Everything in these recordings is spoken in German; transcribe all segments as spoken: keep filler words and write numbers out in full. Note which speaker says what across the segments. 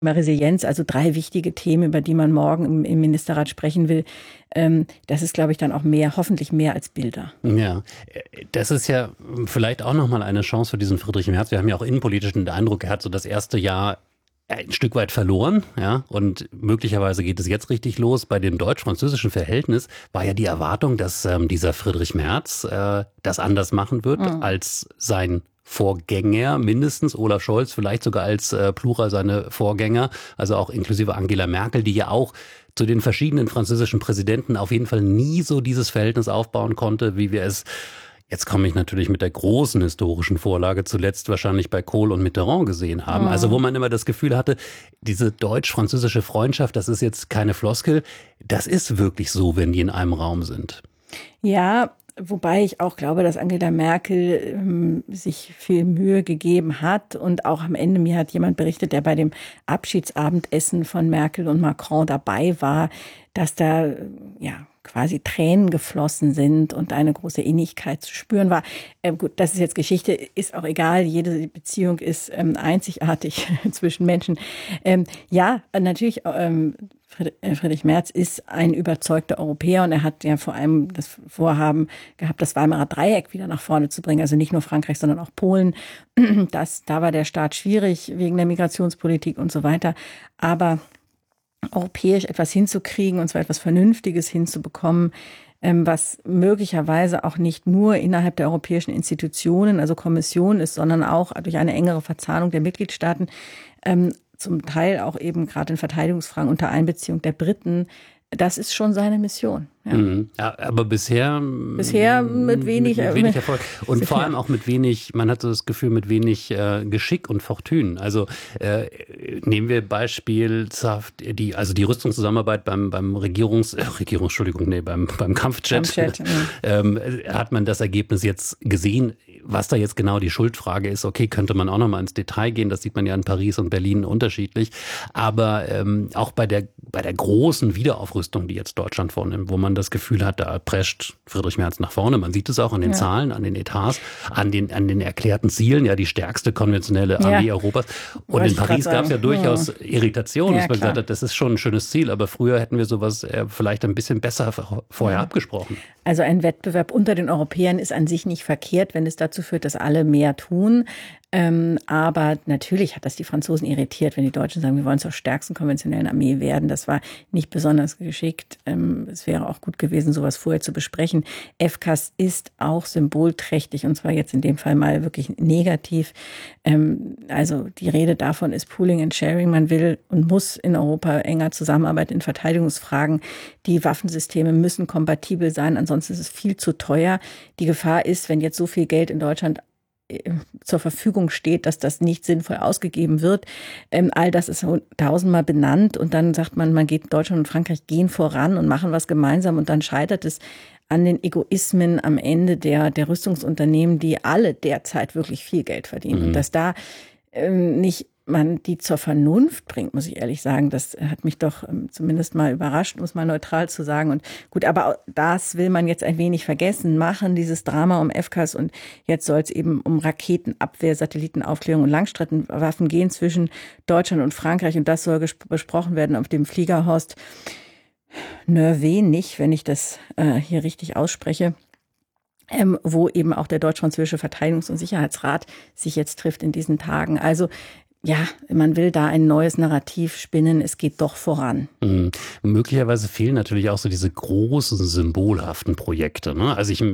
Speaker 1: Resilienz, also drei wichtige Themen, über die man morgen im, im Ministerrat sprechen will. Ähm, das ist, glaube ich, dann auch mehr, hoffentlich mehr als Bilder.
Speaker 2: Ja, das ist ja vielleicht auch nochmal eine Chance für diesen Friedrich Merz. Wir haben ja auch innenpolitisch den Eindruck, er hat so das erste Jahr ein Stück weit verloren, ja, und möglicherweise geht es jetzt richtig los. Bei dem deutsch-französischen Verhältnis war ja die Erwartung, dass ähm, dieser Friedrich Merz äh, das anders machen wird mhm. als sein Vorgänger, mindestens Olaf Scholz, vielleicht sogar als äh, Plural seine Vorgänger, also auch inklusive Angela Merkel, die ja auch zu den verschiedenen französischen Präsidenten auf jeden Fall nie so dieses Verhältnis aufbauen konnte, wie wir es, jetzt komme ich natürlich mit der großen historischen Vorlage, zuletzt wahrscheinlich bei Kohl und Mitterrand gesehen haben. Mhm. Also wo man immer das Gefühl hatte, diese deutsch-französische Freundschaft, das ist jetzt keine Floskel, das ist wirklich so, wenn die in einem Raum sind.
Speaker 1: Ja, wobei ich auch glaube, dass Angela Merkel ähm, sich viel Mühe gegeben hat. Und auch am Ende, mir hat jemand berichtet, der bei dem Abschiedsabendessen von Merkel und Macron dabei war, dass da ja quasi Tränen geflossen sind und eine große Innigkeit zu spüren war. Ähm, gut, das ist jetzt Geschichte, ist auch egal. Jede Beziehung ist ähm, einzigartig zwischen Menschen. Ähm, ja, natürlich, ähm, Friedrich Merz ist ein überzeugter Europäer und er hat ja vor allem das Vorhaben gehabt, das Weimarer Dreieck wieder nach vorne zu bringen. Also nicht nur Frankreich, sondern auch Polen. Das, da war der Start schwierig wegen der Migrationspolitik und so weiter. Aber europäisch etwas hinzukriegen, und zwar etwas Vernünftiges hinzubekommen, was möglicherweise auch nicht nur innerhalb der europäischen Institutionen, also Kommission ist, sondern auch durch eine engere Verzahnung der Mitgliedstaaten, zum Teil auch eben gerade in Verteidigungsfragen unter Einbeziehung der Briten. Das ist schon seine Mission.
Speaker 2: Ja. Mhm. Ja, aber bisher
Speaker 1: bisher mit wenig,
Speaker 2: mit, mit wenig Erfolg und vor allem auch mit wenig, man hat so das Gefühl, mit wenig äh, Geschick und Fortune. Also äh, nehmen wir beispielshaft die, also die Rüstungszusammenarbeit beim beim Regierungs, äh, Regierungs, Entschuldigung, nee, beim beim Kampfjet, Kampfjet ja. ähm, hat man das Ergebnis jetzt gesehen. Was da jetzt genau die Schuldfrage ist, okay, könnte man auch noch mal ins Detail gehen. Das sieht man ja in Paris und Berlin unterschiedlich. Aber ähm, auch bei der bei der großen Wiederaufrüstung, die jetzt Deutschland vornimmt, wo man das Gefühl hat, da prescht Friedrich Merz nach vorne. Man sieht es auch an den ja. Zahlen, an den Etats, an den an den erklärten Zielen. Ja, die stärkste konventionelle Armee ja. Europas. Und in Paris gab es ja durchaus ja. Irritation, dass ja, man gesagt hat, das ist schon ein schönes Ziel. Aber früher hätten wir sowas äh, vielleicht ein bisschen besser vorher ja. abgesprochen.
Speaker 1: Also ein Wettbewerb unter den Europäern ist an sich nicht verkehrt, wenn es dazu führt, dass alle mehr tun. Ähm, aber natürlich hat das die Franzosen irritiert, wenn die Deutschen sagen, wir wollen zur stärksten konventionellen Armee werden. Das war nicht besonders geschickt. Ähm, es wäre auch gut gewesen, sowas vorher zu besprechen. F C A S ist auch symbolträchtig und zwar jetzt in dem Fall mal wirklich negativ. Ähm, also die Rede davon ist Pooling and Sharing. Man will und muss in Europa enger zusammenarbeiten in Verteidigungsfragen. Die Waffensysteme müssen kompatibel sein, ansonsten ist es viel zu teuer. Die Gefahr ist, wenn jetzt so viel Geld in Deutschland zur Verfügung steht, dass das nicht sinnvoll ausgegeben wird. Ähm, all das ist tausendmal benannt und dann sagt man, man geht, Deutschland und Frankreich gehen voran und machen was gemeinsam und dann scheitert es an den Egoismen am Ende der, der Rüstungsunternehmen, die alle derzeit wirklich viel Geld verdienen. Mhm. Und dass da ähm, nicht man die zur Vernunft bringt, muss ich ehrlich sagen, das hat mich doch ähm, zumindest mal überrascht, um es mal neutral zu sagen. Und gut, aber das will man jetzt ein wenig vergessen machen, dieses Drama um F C A S. Und jetzt soll es eben um Raketenabwehr, Satellitenaufklärung und Langstreckenwaffen gehen zwischen Deutschland und Frankreich. Und das soll gesp- besprochen werden auf dem Flieger Horst Nervé, wenn ich das äh, hier richtig ausspreche. Ähm, wo eben auch der deutsch-französische Verteidigungs- und Sicherheitsrat sich jetzt trifft in diesen Tagen. Also ja, man will da ein neues Narrativ spinnen, es geht doch voran.
Speaker 2: Mhm. Möglicherweise fehlen natürlich auch so diese großen, symbolhaften Projekte. Ne? Also ich,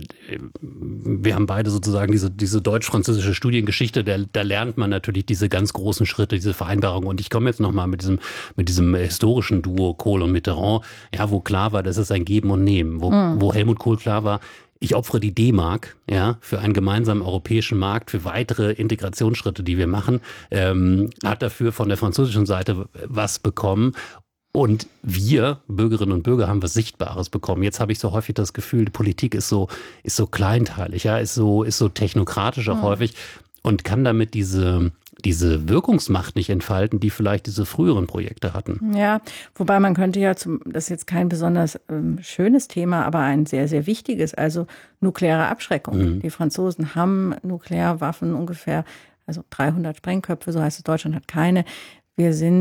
Speaker 2: wir haben beide sozusagen diese, diese deutsch-französische Studiengeschichte, da, da lernt man natürlich diese ganz großen Schritte, diese Vereinbarungen. Und ich komme jetzt nochmal mit diesem, mit diesem historischen Duo Kohl und Mitterrand, ja, wo klar war, das ist ein Geben und Nehmen, wo, mhm. wo Helmut Kohl klar war, ich opfere die D-Mark, ja, für einen gemeinsamen europäischen Markt, für weitere Integrationsschritte, die wir machen, ähm, hat dafür von der französischen Seite was bekommen. Und wir, Bürgerinnen und Bürger, haben was Sichtbares bekommen. Jetzt habe ich so häufig das Gefühl, die Politik ist so, ist so kleinteilig, ja, ist so, ist so technokratisch auch mhm. häufig und kann damit diese, diese Wirkungsmacht nicht entfalten, die vielleicht diese früheren Projekte hatten.
Speaker 1: Ja, wobei man könnte ja, zum, das ist jetzt kein besonders ähm, schönes Thema, aber ein sehr, sehr wichtiges, also nukleare Abschreckung. Mhm. Die Franzosen haben Nuklearwaffen ungefähr, also dreihundert Sprengköpfe, so heißt es, Deutschland hat keine. Wir sind